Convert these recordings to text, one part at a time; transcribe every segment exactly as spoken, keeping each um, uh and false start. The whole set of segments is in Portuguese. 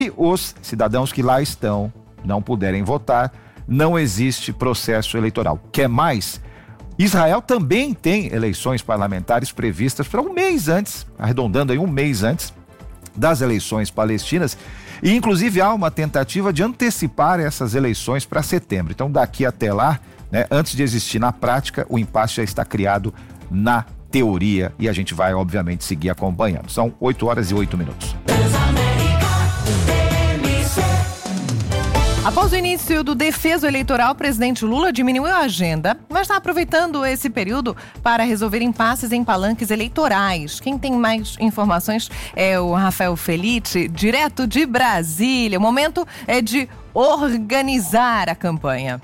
e os cidadãos que lá estão não puderem votar, não existe processo eleitoral. Quer mais? Israel também tem eleições parlamentares previstas para um mês antes, arredondando aí um mês antes das eleições palestinas, e inclusive há uma tentativa de antecipar essas eleições para setembro. Então daqui até lá, né, antes de existir na prática, o impasse já está criado na teoria e a gente vai obviamente seguir acompanhando. São oito horas e oito minutos. Após o início do defeso eleitoral, o presidente Lula diminuiu a agenda, mas está aproveitando esse período para resolver impasses em palanques eleitorais. Quem tem mais informações é o Rafael Felite, direto de Brasília. O momento é de organizar a campanha.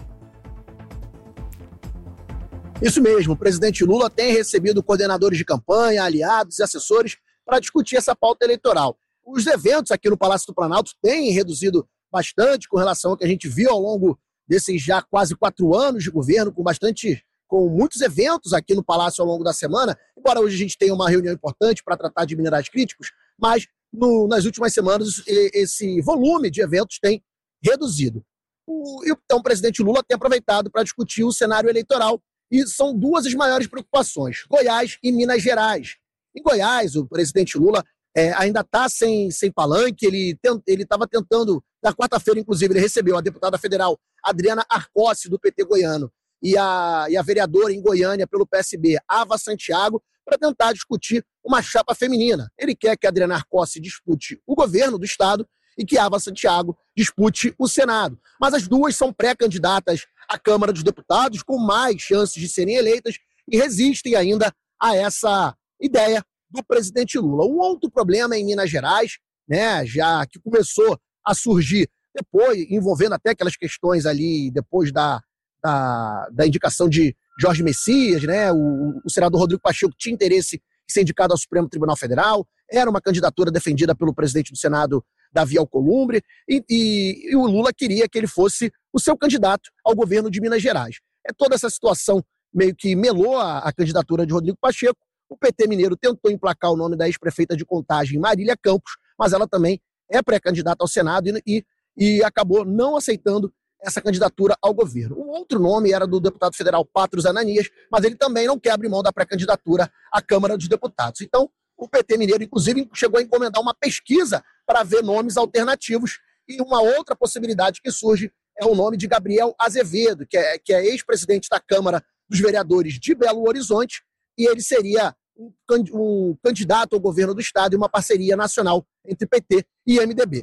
Isso mesmo, o presidente Lula tem recebido coordenadores de campanha, aliados e assessores para discutir essa pauta eleitoral. Os eventos aqui no Palácio do Planalto têm reduzido bastante com relação ao que a gente viu ao longo desses já quase quatro anos de governo, com bastante, com muitos eventos aqui no Palácio ao longo da semana, embora hoje a gente tenha uma reunião importante para tratar de minerais críticos, mas no, nas últimas semanas esse volume de eventos tem reduzido. O, então o presidente Lula tem aproveitado para discutir o cenário eleitoral e são duas as maiores preocupações, Goiás e Minas Gerais. Em Goiás, o presidente Lula É, ainda está sem, sem palanque, ele estava tentando, na quarta-feira, inclusive, ele recebeu a deputada federal Adriana Arcossi, do P T goiano, e a, e a vereadora em Goiânia, pelo P S B, Ava Santiago, para tentar discutir uma chapa feminina. Ele quer que a Adriana Arcossi dispute o governo do estado e que Ava Santiago dispute o Senado. Mas as duas são pré-candidatas à Câmara dos Deputados, com mais chances de serem eleitas, e resistem ainda a essa ideia do presidente Lula. Um outro problema é em Minas Gerais, né, já que começou a surgir depois, envolvendo até aquelas questões ali, depois da, da, da indicação de Jorge Messias, né, o, o senador Rodrigo Pacheco tinha interesse em ser indicado ao Supremo Tribunal Federal, era uma candidatura defendida pelo presidente do Senado, Davi Alcolumbre, e, e, e o Lula queria que ele fosse o seu candidato ao governo de Minas Gerais. É toda essa situação meio que melou a, a candidatura de Rodrigo Pacheco. O P T mineiro tentou emplacar o nome da ex-prefeita de Contagem, Marília Campos, mas ela também é pré-candidata ao Senado e, e, e acabou não aceitando essa candidatura ao governo. Um outro nome era do deputado federal Patros Ananias, mas ele também não quer abrir mão da pré-candidatura à Câmara dos Deputados. Então, o P T mineiro, inclusive, chegou a encomendar uma pesquisa para ver nomes alternativos, e uma outra possibilidade que surge é o nome de Gabriel Azevedo, que é, que é ex-presidente da Câmara dos Vereadores de Belo Horizonte, e ele seria um, um candidato ao governo do estado e uma parceria nacional entre P T e M D B.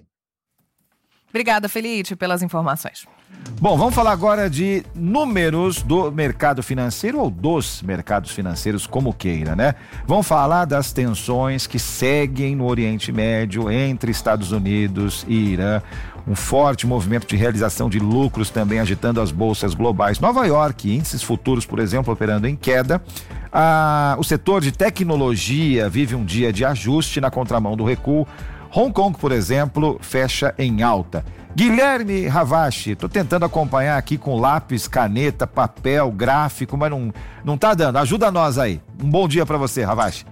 Obrigada, Felite, pelas informações. Bom, vamos falar agora de números do mercado financeiro ou dos mercados financeiros, como queira, né? Vamos falar das tensões que seguem no Oriente Médio entre Estados Unidos e Irã. Um forte movimento de realização de lucros também agitando as bolsas globais. Nova York, índices futuros, por exemplo, operando em queda. Ah, o setor de tecnologia vive um dia de ajuste na contramão do recuo. Hong Kong, por exemplo, fecha em alta. Guilherme Ravache, estou tentando acompanhar aqui com lápis, caneta, papel, gráfico, mas não, não tá dando. Ajuda nós aí. Um bom dia para você, Ravache.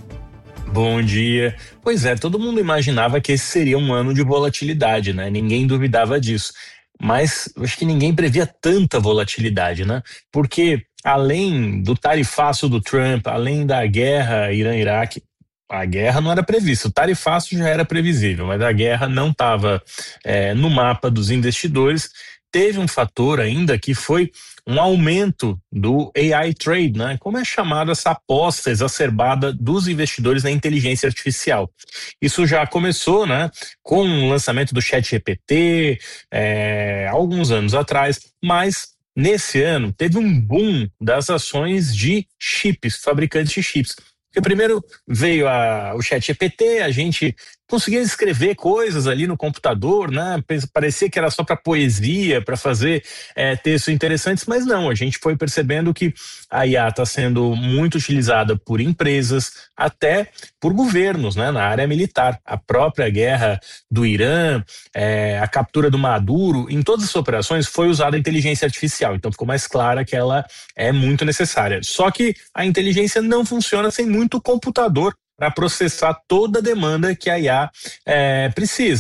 Bom dia. Pois é, todo mundo imaginava que esse seria um ano de volatilidade, né? Ninguém duvidava disso. Mas acho que ninguém previa tanta volatilidade, né? Porque além do tarifaço do Trump, além da guerra Irã-Iraque, a guerra não era prevista, o tarifaço já era previsível, mas a guerra não estava é, no mapa dos investidores. Teve um fator ainda que foi um aumento do A I trade, né? Como é chamada essa aposta exacerbada dos investidores na inteligência artificial. Isso já começou, né, com o lançamento do ChatGPT, é, alguns anos atrás, mas nesse ano teve um boom das ações de chips, fabricantes de chips. Porque primeiro veio a, o ChatGPT, a gente conseguia escrever coisas ali no computador, né? Parecia que era só para poesia, para fazer é, textos interessantes, mas não, a gente foi percebendo que a I A está sendo muito utilizada por empresas, até por governos, né? Na área militar. A própria guerra do Irã, é, a captura do Maduro, em todas as operações foi usada a inteligência artificial, então ficou mais clara que ela é muito necessária. Só que a inteligência não funciona sem muito computador para processar toda a demanda que a I A é, precisa.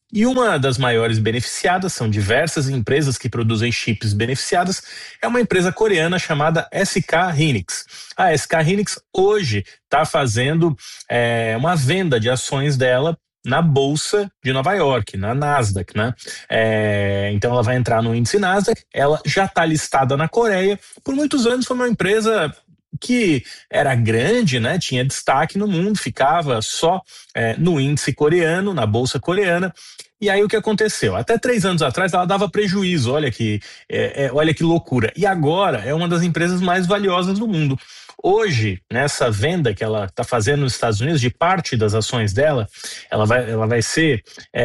E uma das maiores beneficiadas, são diversas empresas que produzem chips beneficiadas, é uma empresa coreana chamada S K Hynix. A S K Hynix hoje está fazendo é, uma venda de ações dela na Bolsa de Nova York, na Nasdaq, né? É, então ela vai entrar no índice Nasdaq, ela já está listada na Coreia, por muitos anos foi uma empresa que era grande, né? Tinha destaque no mundo, ficava só é, no índice coreano, na Bolsa coreana. E aí o que aconteceu? Até três anos atrás ela dava prejuízo, olha que, é, é, olha que loucura. E agora é uma das empresas mais valiosas do mundo. Hoje, nessa venda que ela está fazendo nos Estados Unidos, de parte das ações dela, ela vai, ela vai ser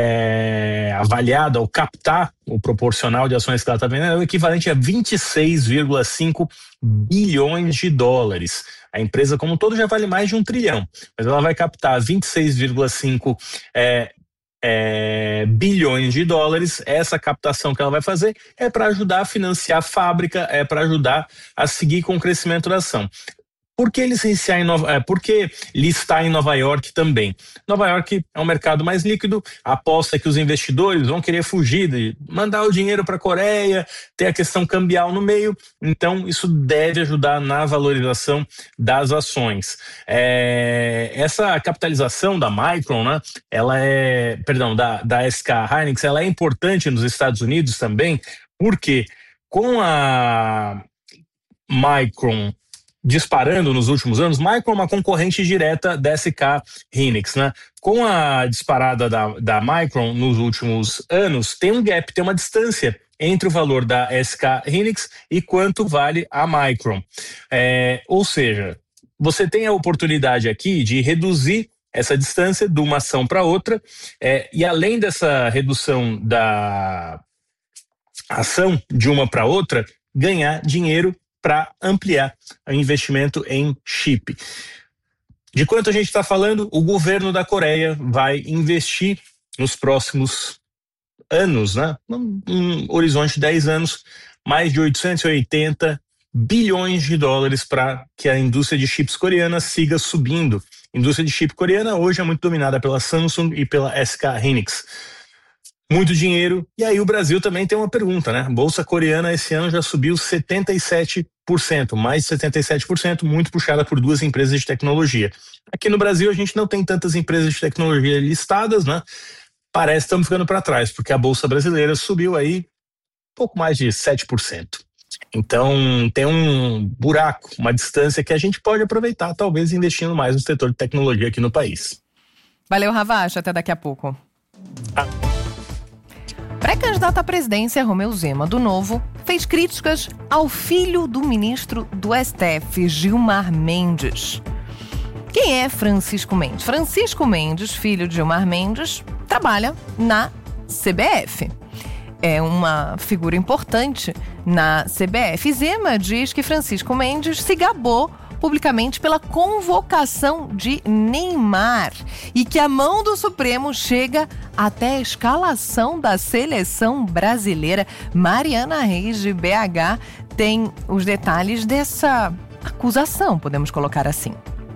é, avaliada ou captar o proporcional de ações que ela está vendendo, é o equivalente a vinte e seis vírgula cinco bilhões de dólares. A empresa como um todo já vale mais de um trilhão, mas ela vai captar vinte e seis vírgula cinco é, É, bilhões de dólares. Essa captação que ela vai fazer é para ajudar a financiar a fábrica, é para ajudar a seguir com o crescimento da ação. Por que licenciar em Nova, é, por que listar em Nova York também? Nova York é um mercado mais líquido, aposta que os investidores vão querer fugir de mandar o dinheiro para a Coreia, ter a questão cambial no meio, então isso deve ajudar na valorização das ações. É, essa capitalização da Micron, né, ela é, perdão, da, da S K Hynix, ela é importante nos Estados Unidos também, porque com a Micron disparando nos últimos anos, Micron é uma concorrente direta da S K Hynix, né? Com a disparada da, da Micron nos últimos anos, tem um gap, tem uma distância entre o valor da S K Hynix e quanto vale a Micron. É, ou seja, você tem a oportunidade aqui de reduzir essa distância de uma ação para outra, é, e além dessa redução da ação de uma para outra, ganhar dinheiro para ampliar o investimento em chip. De quanto a gente está falando? O governo da Coreia vai investir nos próximos anos, né? Um horizonte de dez anos, mais de oitocentos e oitenta bilhões de dólares para que a indústria de chips coreana siga subindo. A indústria de chip coreana hoje é muito dominada pela Samsung e pela S K Hynix. Muito dinheiro. E aí o Brasil também tem uma pergunta, né? A Bolsa coreana esse ano já subiu setenta e sete por cento, mais de setenta e sete por cento, muito puxada por duas empresas de tecnologia. Aqui no Brasil a gente não tem tantas empresas de tecnologia listadas, né? Parece que estamos ficando para trás, porque a Bolsa brasileira subiu aí pouco mais de sete por cento. Então tem um buraco, uma distância que a gente pode aproveitar, talvez investindo mais no setor de tecnologia aqui no país. Valeu, Ravache, até daqui a pouco. Ah. Pré-candidato à presidência, Romeu Zema, do Novo, fez críticas ao filho do ministro do S T F, Gilmar Mendes. Quem é Francisco Mendes? Francisco Mendes, filho de Gilmar Mendes, trabalha na C B F. É uma figura importante na C B F. Zema diz que Francisco Mendes se gabou publicamente pela convocação de Neymar e que a mão do Supremo chega até a escalação da seleção brasileira. Mariana Reis, de B H, tem os detalhes dessa acusação, podemos colocar assim.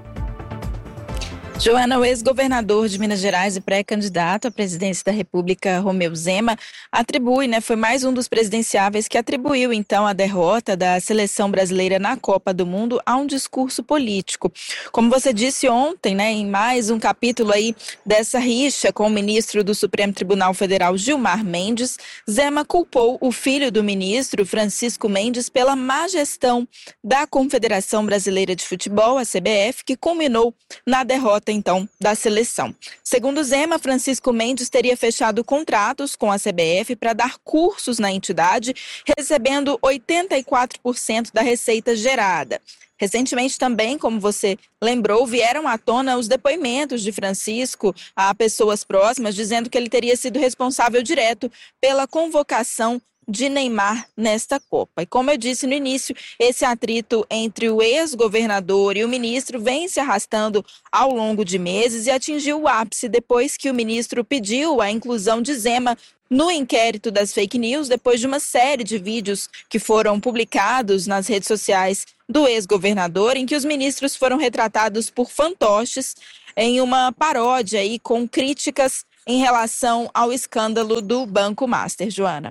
Joana, o ex-governador de Minas Gerais e pré-candidato à presidência da República, Romeu Zema, atribui, né, foi mais um dos presidenciáveis que atribuiu, então, a derrota da seleção brasileira na Copa do Mundo a um discurso político. Como você disse ontem, né, em mais um capítulo aí dessa rixa com o ministro do Supremo Tribunal Federal, Gilmar Mendes, Zema culpou o filho do ministro, Francisco Mendes, pela má gestão da Confederação Brasileira de Futebol, a C B F, que culminou na derrota então da seleção. Segundo Zema, Francisco Mendes teria fechado contratos com a C B F para dar cursos na entidade, recebendo oitenta e quatro por cento da receita gerada. Recentemente também, como você lembrou, vieram à tona os depoimentos de Francisco a pessoas próximas, dizendo que ele teria sido responsável direto pela convocação de Neymar nesta Copa. E como eu disse no início, esse atrito entre o ex-governador e o ministro vem se arrastando ao longo de meses e atingiu o ápice depois que o ministro pediu a inclusão de Zema no inquérito das fake news, depois de uma série de vídeos que foram publicados nas redes sociais do ex-governador, em que os ministros foram retratados por fantoches em uma paródia aí com críticas em relação ao escândalo do Banco Master, Joana.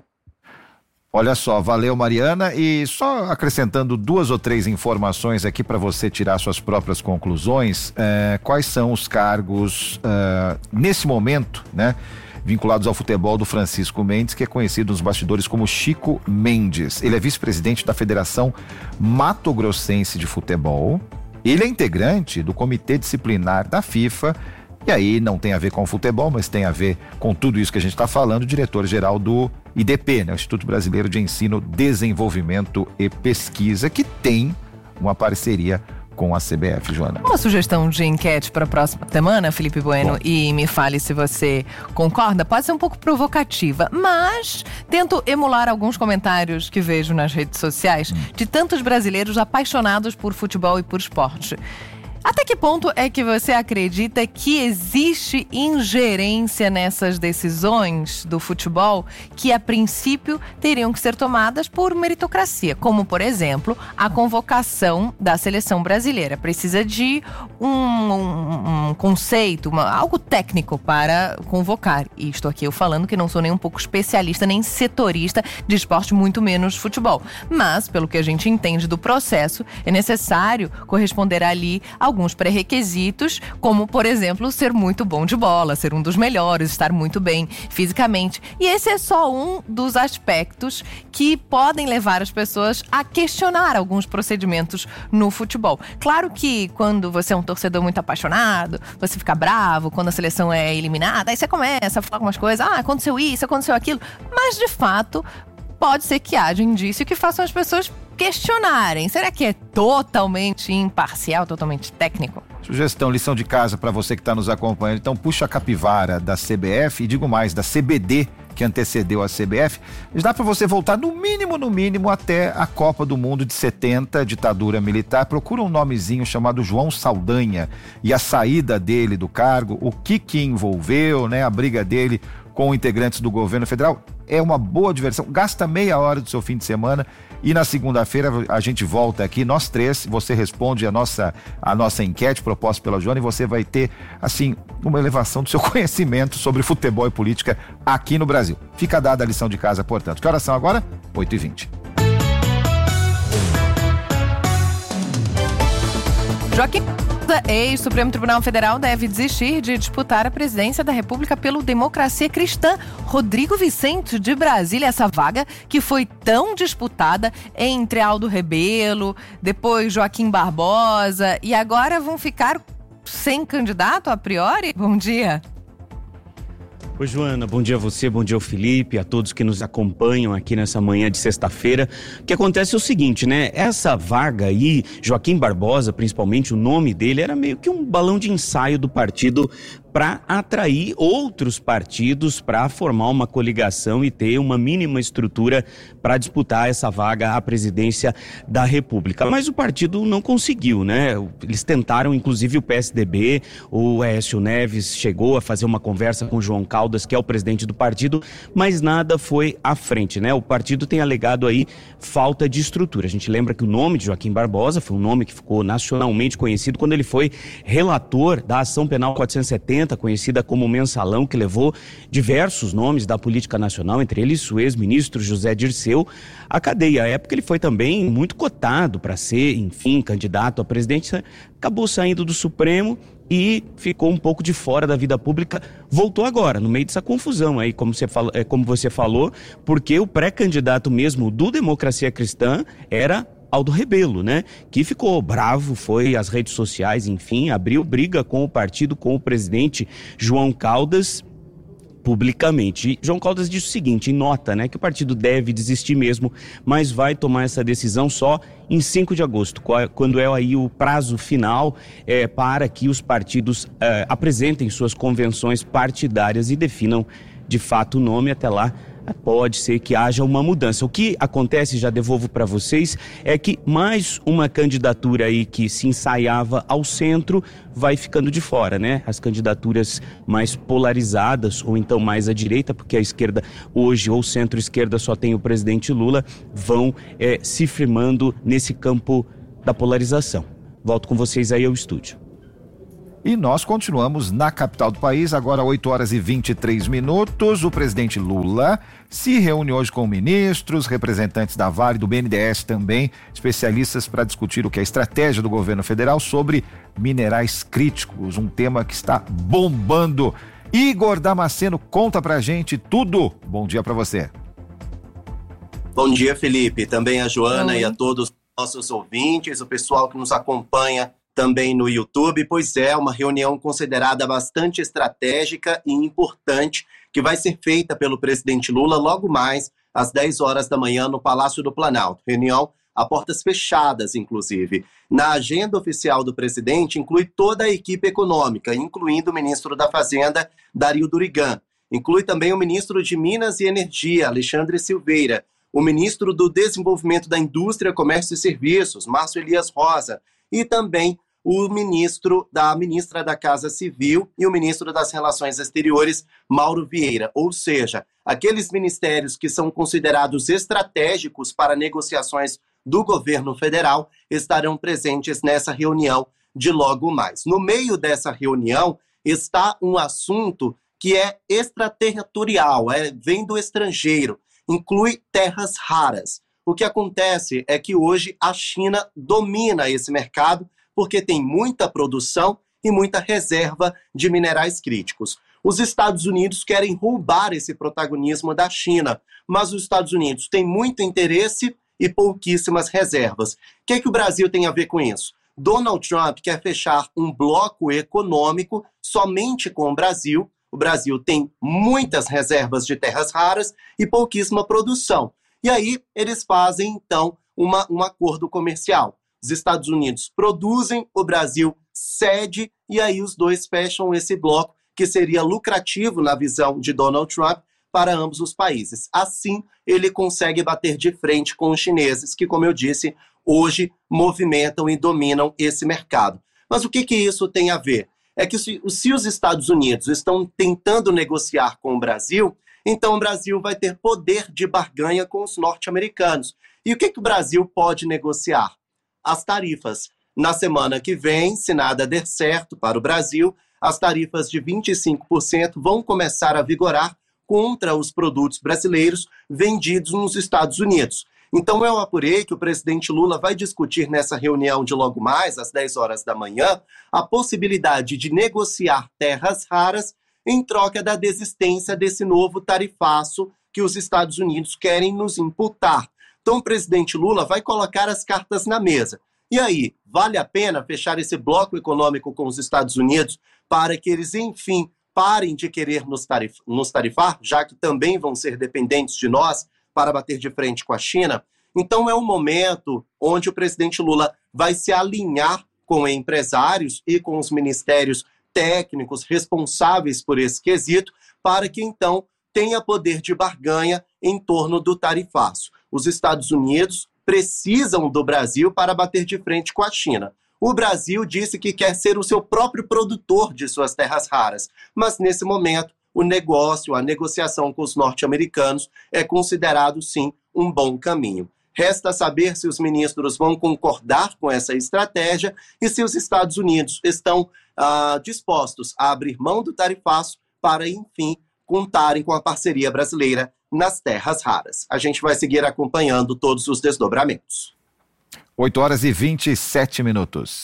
Olha só, valeu, Mariana, e só acrescentando duas ou três informações aqui para você tirar suas próprias conclusões. É, quais são os cargos uh, nesse momento, né, vinculados ao futebol do Francisco Mendes, que é conhecido nos bastidores como Chico Mendes. Ele é vice-presidente da Federação Mato Grossense de Futebol. Ele é integrante do Comitê Disciplinar da FIFA. E aí não tem a ver com o futebol, mas tem a ver com tudo isso que a gente está falando, diretor-geral do I D P, né, o Instituto Brasileiro de Ensino, Desenvolvimento e Pesquisa, que tem uma parceria com a C B F, Joana. Uma sugestão de enquete para a próxima semana, Felipe Bueno, Bom. e me fale se você concorda, pode ser um pouco provocativa, mas tento emular alguns comentários que vejo nas redes sociais hum. de tantos brasileiros apaixonados por futebol e por esporte. Até que ponto é que você acredita que existe ingerência nessas decisões do futebol que, a princípio, teriam que ser tomadas por meritocracia? Como, por exemplo, a convocação da seleção brasileira. Precisa de um, um, um conceito, uma, algo técnico para convocar. E estou aqui eu falando que não sou nem um pouco especialista, nem setorista de esporte, muito menos futebol. Mas, pelo que a gente entende do processo, é necessário corresponder ali ao alguns pré-requisitos, como, por exemplo, ser muito bom de bola, ser um dos melhores, estar muito bem fisicamente. E esse é só um dos aspectos que podem levar as pessoas a questionar alguns procedimentos no futebol. Claro que quando você é um torcedor muito apaixonado, você fica bravo quando a seleção é eliminada, aí você começa a falar algumas coisas, ah, aconteceu isso, aconteceu aquilo, mas de fato pode ser que haja indício que façam as pessoas questionarem. Será que é totalmente imparcial, totalmente técnico? Sugestão, lição de casa para você que está nos acompanhando. Então puxa a capivara da C B F e digo mais, da C B D, que antecedeu a C B F. Dá para você voltar no mínimo, no mínimo, até a Copa do Mundo de setenta, ditadura militar. Procura um nomezinho chamado João Saldanha e a saída dele do cargo, o que que envolveu, né, a briga dele com integrantes do governo federal. É uma boa diversão, gasta meia hora do seu fim de semana e na segunda-feira a gente volta aqui, nós três, você responde a nossa, a nossa enquete proposta pela Joana e você vai ter, assim, uma elevação do seu conhecimento sobre futebol e política aqui no Brasil. Fica dada a lição de casa, portanto. Que horas são agora? oito e vinte. Joaquim, ex-Supremo Tribunal Federal deve desistir de disputar a presidência da República pelo Democracia Cristã. Rodrigo Vicente, de Brasília, essa vaga que foi tão disputada entre Aldo Rebelo, depois Joaquim Barbosa, e agora vão ficar sem candidato a priori? Bom dia. Oi, Joana, bom dia a você, bom dia ao Felipe, a todos que nos acompanham aqui nessa manhã de sexta-feira. O que acontece é o seguinte, né? Essa vaga aí, Joaquim Barbosa, principalmente, o nome dele era meio que um balão de ensaio do partido para atrair outros partidos para formar uma coligação e ter uma mínima estrutura para disputar essa vaga à presidência da República. Mas o partido não conseguiu, né? Eles tentaram, inclusive o P S D B, o Aécio Neves chegou a fazer uma conversa com o João Caldas, que é o presidente do partido, mas nada foi à frente, né? O partido tem alegado aí falta de estrutura. A gente lembra que o nome de Joaquim Barbosa foi um nome que ficou nacionalmente conhecido quando ele foi relator da Ação Penal quatrocentos e setenta, conhecida como Mensalão, que levou diversos nomes da política nacional, entre eles o ex-ministro José Dirceu, à cadeia. À época ele foi também muito cotado para ser, enfim, candidato à presidência, acabou saindo do Supremo e ficou um pouco de fora da vida pública, voltou agora, no meio dessa confusão aí, como você, fala, como você falou, porque o pré-candidato mesmo do Democracia Cristã era Aldo Rebelo, né? Que ficou bravo, foi às redes sociais, enfim, abriu briga com o partido, com o presidente João Caldas, publicamente. E João Caldas disse o seguinte, em nota, né, que o partido deve desistir mesmo, mas vai tomar essa decisão só em cinco de agosto, quando é aí o prazo final é, para que os partidos é, apresentem suas convenções partidárias e definam de fato o nome. Até lá pode ser que haja uma mudança. O que acontece, já devolvo para vocês, é que mais uma candidatura aí que se ensaiava ao centro vai ficando de fora, né? As candidaturas mais polarizadas ou então mais à direita, porque a esquerda hoje ou centro-esquerda só tem o presidente Lula, vão é, se firmando nesse campo da polarização. Volto com vocês aí ao estúdio. E nós continuamos na capital do país, agora oito horas e vinte e três minutos. O presidente Lula se reúne hoje com ministros, representantes da Vale, do B N D E S também, especialistas para discutir o que é a estratégia do governo federal sobre minerais críticos, um tema que está bombando. Igor Damasceno, conta pra gente tudo. Bom dia para você. Bom dia, Felipe. Também a Joana Oi. E a todos os nossos ouvintes, o pessoal que nos acompanha também no YouTube. Pois é, uma reunião considerada bastante estratégica e importante que vai ser feita pelo presidente Lula logo mais às dez horas da manhã no Palácio do Planalto. Reunião a portas fechadas, inclusive. Na agenda oficial do presidente inclui toda a equipe econômica, incluindo o ministro da Fazenda, Dario Durigan. Inclui também o ministro de Minas e Energia, Alexandre Silveira, o ministro do Desenvolvimento da Indústria, Comércio e Serviços, Márcio Elias Rosa, e também o ministro da ministra da Casa Civil e o ministro das Relações Exteriores, Mauro Vieira. Ou seja, aqueles ministérios que são considerados estratégicos para negociações do governo federal estarão presentes nessa reunião de logo mais. No meio dessa reunião está um assunto que é extraterritorial, é, vem do estrangeiro, inclui terras raras. O que acontece é que hoje a China domina esse mercado porque tem muita produção e muita reserva de minerais críticos. Os Estados Unidos querem roubar esse protagonismo da China, mas os Estados Unidos têm muito interesse e pouquíssimas reservas. O que é que o Brasil tem a ver com isso? Donald Trump quer fechar um bloco econômico somente com o Brasil. O Brasil tem muitas reservas de terras raras e pouquíssima produção. E aí eles fazem, então, uma, um acordo comercial. Os Estados Unidos produzem, o Brasil cede, e aí os dois fecham esse bloco, que seria lucrativo na visão de Donald Trump para ambos os países. Assim, ele consegue bater de frente com os chineses, que, como eu disse, hoje movimentam e dominam esse mercado. Mas o que, que isso tem a ver? É que se, se os Estados Unidos estão tentando negociar com o Brasil, então o Brasil vai ter poder de barganha com os norte-americanos. E o que, que o Brasil pode negociar? As tarifas. Na semana que vem, se nada der certo para o Brasil, as tarifas de vinte e cinco por cento vão começar a vigorar contra os produtos brasileiros vendidos nos Estados Unidos. Então eu apurei que o presidente Lula vai discutir nessa reunião de logo mais, às dez horas da manhã, a possibilidade de negociar terras raras em troca da desistência desse novo tarifaço que os Estados Unidos querem nos imputar. Então o presidente Lula vai colocar as cartas na mesa. E aí, vale a pena fechar esse bloco econômico com os Estados Unidos para que eles, enfim, parem de querer nos, tarif- nos tarifar, já que também vão ser dependentes de nós para bater de frente com a China? Então é um momento onde o presidente Lula vai se alinhar com empresários e com os ministérios técnicos responsáveis por esse quesito, para que então tenha poder de barganha em torno do tarifaço. Os Estados Unidos precisam do Brasil para bater de frente com a China. O Brasil disse que quer ser o seu próprio produtor de suas terras raras, mas nesse momento o negócio, a negociação com os norte-americanos é considerado sim um bom caminho. Resta saber se os ministros vão concordar com essa estratégia e se os Estados Unidos estão ah, dispostos a abrir mão do tarifaço para, enfim, contarem com a parceria brasileira nas terras raras. A gente vai seguir acompanhando todos os desdobramentos. oito horas e vinte e sete minutos.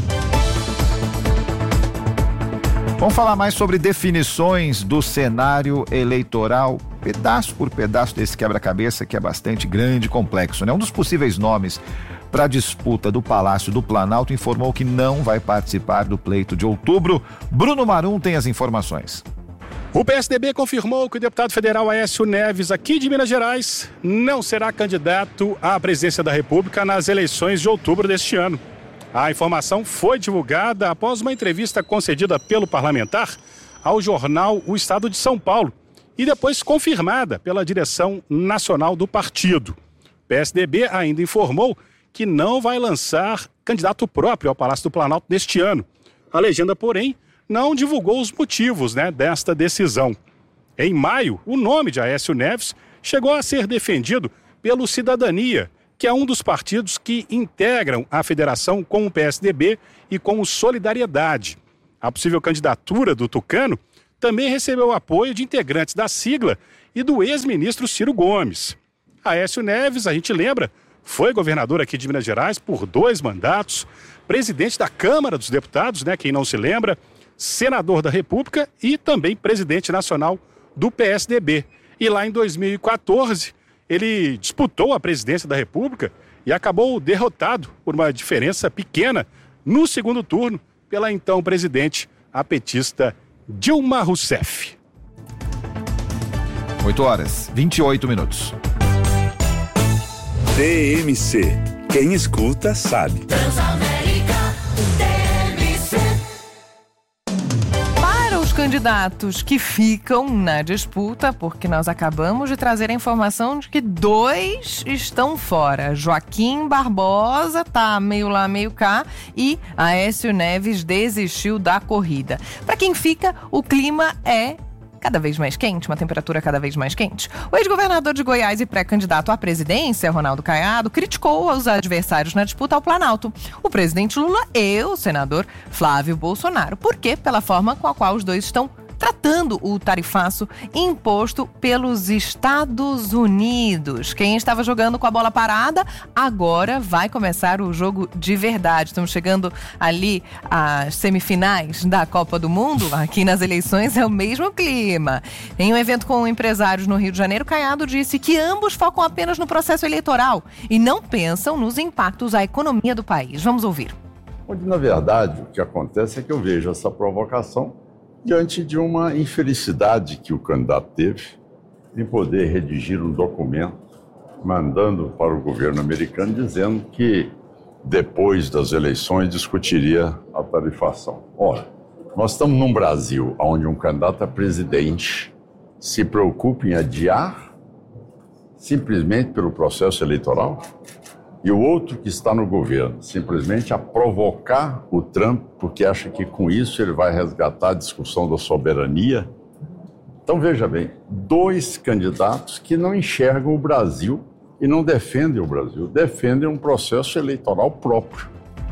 Vamos falar mais sobre definições do cenário eleitoral, pedaço por pedaço desse quebra-cabeça que é bastante grande e complexo, né? Um dos possíveis nomes para a disputa do Palácio do Planalto informou que não vai participar do pleito de outubro. Bruno Marum tem as informações. O P S D B confirmou que o deputado federal Aécio Neves, aqui de Minas Gerais, não será candidato à presidência da República nas eleições de outubro deste ano. A informação foi divulgada após uma entrevista concedida pelo parlamentar ao jornal O Estado de São Paulo e depois confirmada pela direção nacional do partido. O P S D B ainda informou que não vai lançar candidato próprio ao Palácio do Planalto neste ano. A legenda, porém, não divulgou os motivos, né, desta decisão. Em maio, o nome de Aécio Neves chegou a ser defendido pelo Cidadania, que é um dos partidos que integram a federação com o P S D B e com o Solidariedade. A possível candidatura do tucano também recebeu o apoio de integrantes da sigla e do ex-ministro Ciro Gomes. Aécio Neves, a gente lembra, foi governador aqui de Minas Gerais por dois mandatos, presidente da Câmara dos Deputados, né, quem não se lembra, senador da República e também presidente nacional do P S D B. E lá em dois mil e quatorze, ele disputou a presidência da República e acabou derrotado por uma diferença pequena no segundo turno pela então presidente, a petista Dilma Rousseff. oito horas, vinte e oito minutos. T M C. Quem escuta sabe. Transamérica T M C. Para os candidatos que ficam na disputa, porque nós acabamos de trazer a informação de que dois estão fora. Joaquim Barbosa tá meio lá, meio cá, e Aécio Neves desistiu da corrida. Para quem fica, o clima é cada vez mais quente, uma temperatura cada vez mais quente. O ex-governador de Goiás e pré-candidato à presidência, Ronaldo Caiado, criticou os adversários na disputa ao Planalto, o presidente Lula e o senador Flávio Bolsonaro. Por quê? Pela forma com a qual os dois estão tratando o tarifaço imposto pelos Estados Unidos. Quem estava jogando com a bola parada, agora vai começar o jogo de verdade. Estamos chegando ali às semifinais da Copa do Mundo. Aqui nas eleições é o mesmo clima. Em um evento com empresários no Rio de Janeiro, Caiado disse que ambos focam apenas no processo eleitoral e não pensam nos impactos à economia do país. Vamos ouvir. Onde, na verdade, o que acontece é que eu vejo essa provocação diante de uma infelicidade que o candidato teve em poder redigir um documento mandando para o governo americano dizendo que depois das eleições discutiria a tarifação. Ora, nós estamos num Brasil onde um candidato a presidente se preocupa em adiar simplesmente pelo processo eleitoral e o outro que está no governo simplesmente a provocar o Trump porque acha que com isso ele vai resgatar a discussão da soberania. Então veja bem, dois candidatos que não enxergam o Brasil e não defendem o Brasil, defendem um processo eleitoral próprio.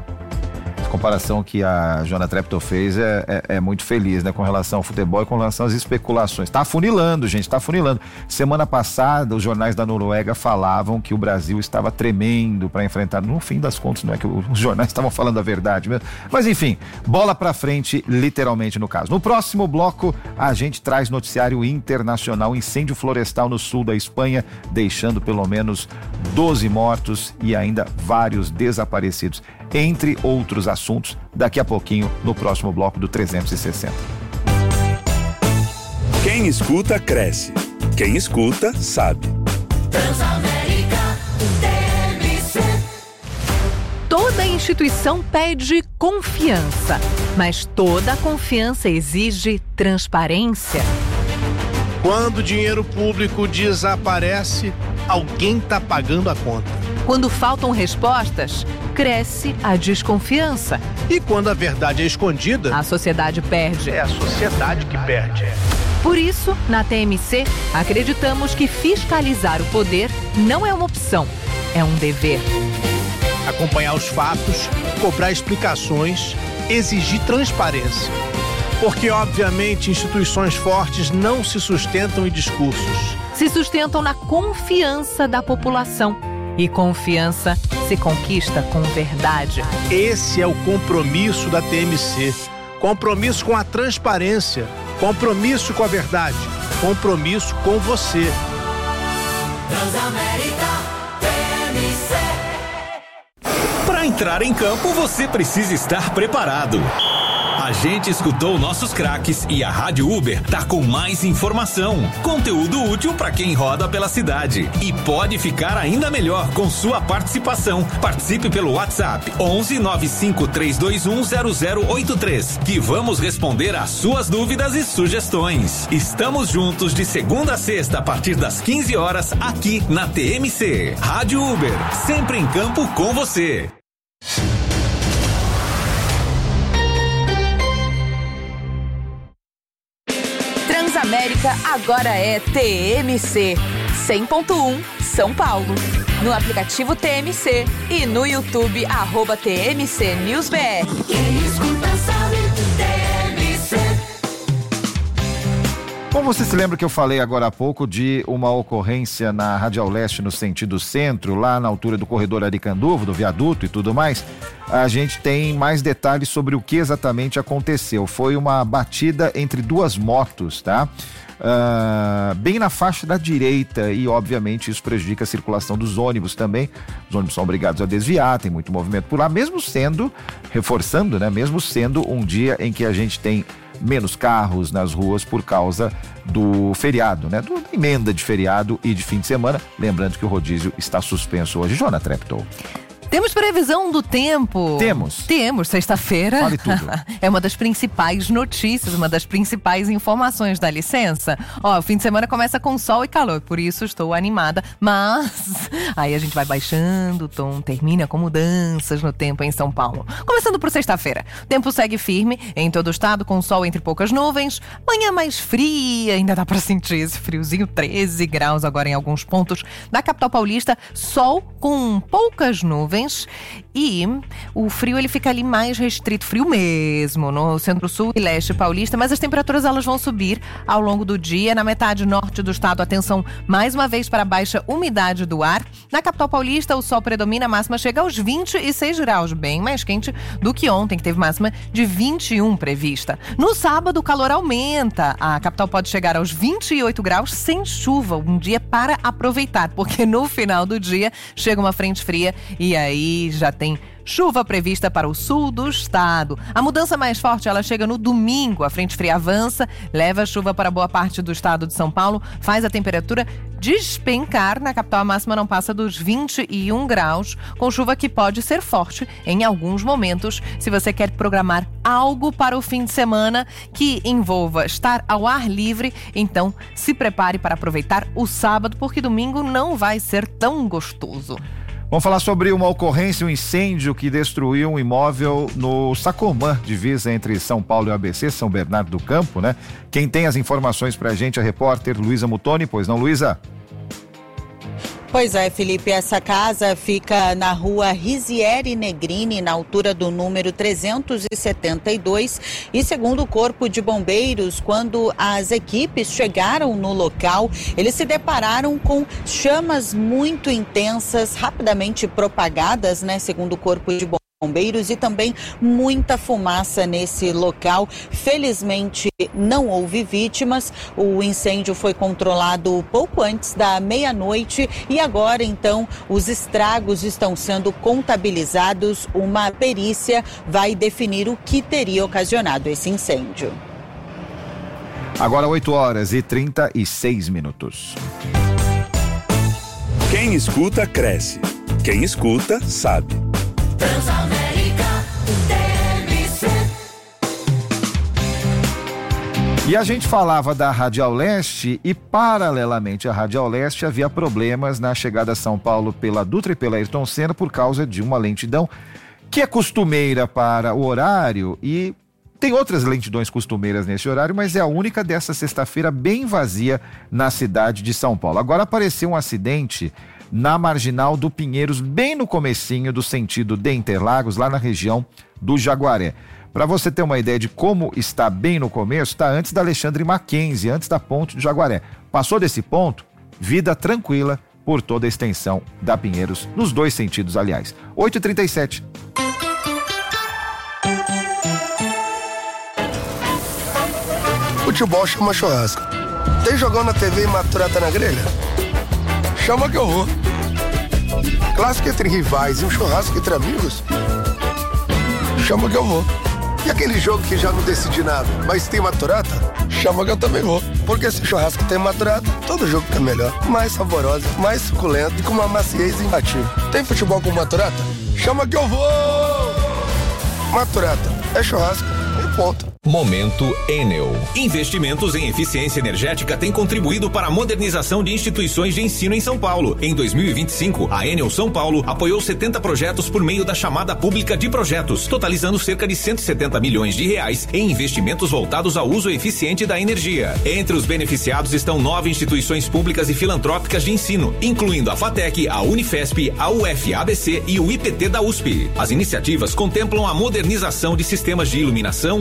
A comparação que a Joana Treptow fez é, é, é muito feliz, né, com relação ao futebol e com relação às especulações. Está afunilando, gente, está afunilando. Semana passada, os jornais da Noruega falavam que o Brasil estava tremendo para enfrentar. No fim das contas, não é que os jornais estavam falando a verdade mesmo. Mas enfim, bola para frente, literalmente no caso. No próximo bloco, a gente traz noticiário internacional: incêndio florestal no sul da Espanha, deixando pelo menos doze mortos e ainda vários desaparecidos. Entre outros assuntos, daqui a pouquinho no próximo bloco do trezentos e sessenta. Quem escuta, cresce. Quem escuta, sabe. Transamérica T M C. Toda instituição pede confiança, mas toda confiança exige transparência. Quando o dinheiro público desaparece, alguém está pagando a conta. Quando faltam respostas, cresce a desconfiança. E quando a verdade é escondida, a sociedade perde. É a sociedade que perde. Por isso, na T M C, acreditamos que fiscalizar o poder não é uma opção, é um dever. Acompanhar os fatos, cobrar explicações, exigir transparência. Porque, obviamente, instituições fortes não se sustentam em discursos. Se sustentam na confiança da população. E confiança se conquista com verdade. Esse é o compromisso da T M C. Compromisso com a transparência. Compromisso com a verdade. Compromisso com você. Transamérica T M C. Para entrar em campo, você precisa estar preparado. A gente escutou nossos craques e a Rádio Uber tá com mais informação, conteúdo útil para quem roda pela cidade. E pode ficar ainda melhor com sua participação. Participe pelo WhatsApp onze nove cinco três dois um zero zero oito três, que vamos responder às suas dúvidas e sugestões. Estamos juntos de segunda a sexta a partir das quinze horas aqui na T M C. Rádio Uber, sempre em campo com você. Transamérica agora é T M C cem ponto um São Paulo. No aplicativo T M C e no YouTube, arroba T M C News B R. Quem escuta sabe, T M C. Bom, você se lembra que eu falei agora há pouco de uma ocorrência na Radial Leste no sentido centro, lá na altura do corredor Aricanduva, do viaduto e tudo mais? A gente tem mais detalhes sobre o que exatamente aconteceu. Foi uma batida entre duas motos, tá? Uh, bem na faixa da direita, e obviamente isso prejudica a circulação dos ônibus também. Os ônibus são obrigados a desviar, tem muito movimento por lá, mesmo sendo, reforçando, né? Mesmo sendo um dia em que a gente tem menos carros nas ruas por causa do feriado, né? Do, da emenda de feriado e de fim de semana. Lembrando que o rodízio está suspenso hoje. Jona Treptow. Temos previsão do tempo. Temos. Temos, sexta-feira. Fale tudo. É uma das principais notícias, uma das principais informações, dá licença. Ó, o fim de semana começa com sol e calor, por isso estou animada, mas aí a gente vai baixando o tom, termina com mudanças no tempo em São Paulo. Começando por sexta-feira, o tempo segue firme em todo o estado, com sol entre poucas nuvens, manhã mais fria, ainda dá pra sentir esse friozinho, treze graus agora em alguns pontos. Na capital paulista, sol com poucas nuvens, e o frio ele fica ali mais restrito, frio mesmo, no centro-sul e leste paulista, mas as temperaturas elas vão subir ao longo do dia. Na metade norte do estado, atenção mais uma vez para a baixa umidade do ar. Na capital paulista, o sol predomina, a máxima chega aos vinte e seis graus, bem mais quente do que ontem, que teve máxima de vinte e um prevista. No sábado, o calor aumenta, a capital pode chegar aos vinte e oito graus sem chuva, um dia para aproveitar, porque no final do dia chega uma frente fria e aí Aí já tem chuva prevista para o sul do estado. A mudança mais forte ela chega no domingo. A frente fria avança, leva a chuva para boa parte do estado de São Paulo, faz a temperatura despencar. Na capital, a máxima não passa dos vinte e um graus, com chuva que pode ser forte em alguns momentos. Se você quer programar algo para o fim de semana que envolva estar ao ar livre, então se prepare para aproveitar o sábado, porque domingo não vai ser tão gostoso. Vamos falar sobre uma ocorrência, um incêndio que destruiu um imóvel no Sacomã, divisa entre São Paulo e o A B C, São Bernardo do Campo, né? Quem tem as informações pra gente é a repórter Luísa Mutoni, pois não, Luísa? Pois é, Felipe, essa casa fica na rua Risieri Negrini, na altura do número trezentos e setenta e dois, e segundo o Corpo de Bombeiros, quando as equipes chegaram no local, eles se depararam com chamas muito intensas, rapidamente propagadas, né, segundo o Corpo de Bombeiros. Bombeiros e também muita fumaça nesse local. Felizmente não houve vítimas. O incêndio foi controlado pouco antes da meia-noite e agora então os estragos estão sendo contabilizados. Uma perícia vai definir o que teria ocasionado esse incêndio. Agora oito horas e trinta e seis minutos. Quem escuta, cresce. Quem escuta, sabe. Transamérica T M C. E a gente falava da Radial Leste e, paralelamente à Radial Leste, havia problemas na chegada a São Paulo pela Dutra e pela Ayrton Senna por causa de uma lentidão que é costumeira para o horário, e tem outras lentidões costumeiras nesse horário, mas é a única dessa sexta-feira bem vazia na cidade de São Paulo. Agora apareceu um acidente na Marginal do Pinheiros, bem no comecinho do sentido de Interlagos, lá na região do Jaguaré. Para você ter uma ideia de como está bem no começo, está antes da Alexandre Mackenzie, antes da ponte do Jaguaré. Passou desse ponto, vida tranquila por toda a extensão da Pinheiros, nos dois sentidos, aliás. oito e trinta e sete. Futebol chama churrasco. Tem jogão na T V e maturata na grelha? Chama que eu vou. Clássico entre rivais e um churrasco entre amigos? Chama que eu vou. E aquele jogo que já não decidi nada, mas tem maturata? Chama que eu também vou. Porque se churrasco tem maturata, todo jogo fica melhor. Mais saboroso, mais suculento e com uma maciez imbatível. Tem futebol com maturata? Chama que eu vou! Maturata é churrasco e ponto. Momento Enel. Investimentos em eficiência energética têm contribuído para a modernização de instituições de ensino em São Paulo. Em dois mil e vinte e cinco, a Enel São Paulo apoiou setenta projetos por meio da chamada pública de projetos, totalizando cerca de cento e setenta milhões de reais em investimentos voltados ao uso eficiente da energia. Entre os beneficiados estão nove instituições públicas e filantrópicas de ensino, incluindo a FATEC, a Unifesp, a U F A B C e o I P T da U S P. As iniciativas contemplam a modernização de sistemas de iluminação, climatização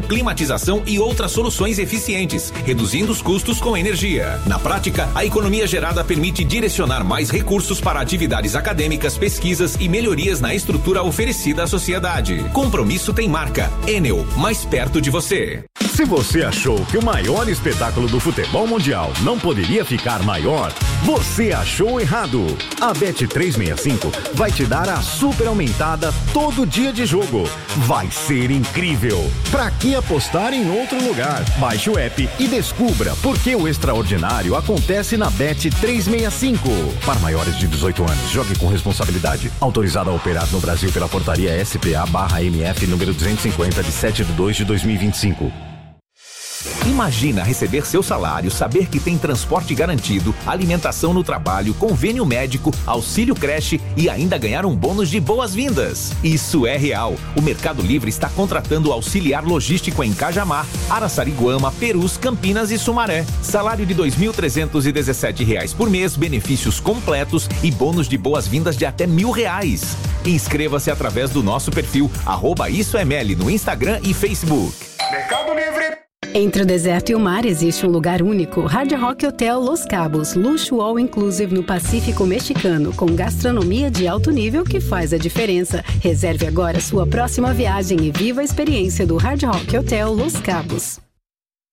climatização e outras soluções eficientes, reduzindo os custos com energia. Na prática, a economia gerada permite direcionar mais recursos para atividades acadêmicas, pesquisas e melhorias na estrutura oferecida à sociedade. Compromisso tem marca. Enel, mais perto de você. Se você achou que o maior espetáculo do futebol mundial não poderia ficar maior, você achou errado. A Bet trezentos e sessenta e cinco vai te dar a super aumentada todo dia de jogo. Vai ser incrível. Pra que apostar em outro lugar? Baixe o app e descubra por que o extraordinário acontece na Bet trezentos e sessenta e cinco. Para maiores de dezoito anos, jogue com responsabilidade. Autorizado a operar no Brasil pela portaria S P A barra M F número duzentos e cinquenta de sete de dois de dois mil e vinte e cinco. Imagina receber seu salário, saber que tem transporte garantido, alimentação no trabalho, convênio médico, auxílio creche e ainda ganhar um bônus de boas-vindas. Isso é real. O Mercado Livre está contratando auxiliar logístico em Cajamar, Araçariguama, Perus, Campinas e Sumaré. Salário de dois mil trezentos e dezessete reais por mês, benefícios completos e bônus de boas-vindas de até mil reais. Inscreva-se através do nosso perfil arroba Isso é Meli no Instagram e Facebook. Mercado Livre. Entre o deserto e o mar existe um lugar único, Hard Rock Hotel Los Cabos, luxo all inclusive no Pacífico mexicano, com gastronomia de alto nível que faz a diferença. Reserve agora sua próxima viagem e viva a experiência do Hard Rock Hotel Los Cabos.